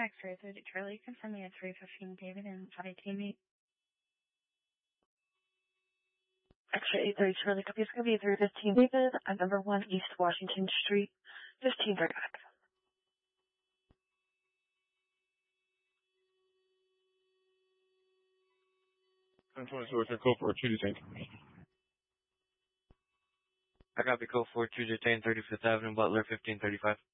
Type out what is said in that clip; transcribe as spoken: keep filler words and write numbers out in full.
X-ray thirty Charlie, confirming at three fifteen David and five teammate. X-ray eight thirty Charlie, copy, it's going to be three fifteen David at number one East Washington Street, fifteen right back. ten twenty-two, what's your code for two detain? I copy code four two detain thirty-fifth Avenue, Butler, fifteen thirty-five.